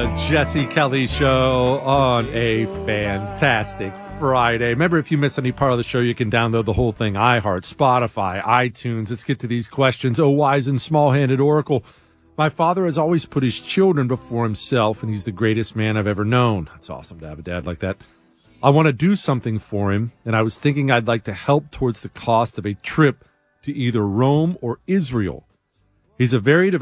Jesse Kelly Show on a fantastic Friday. Remember, if you miss any part of the show, you can download the whole thing. iHeart, Spotify, iTunes. Let's get to these questions. Oh, wise and small-handed oracle. My father has always put his children before himself, and he's the greatest man I've ever known. That's awesome to have a dad like that. I want to do something for him, and I was thinking I'd like to help towards the cost of a trip to either Rome or Israel. He's a very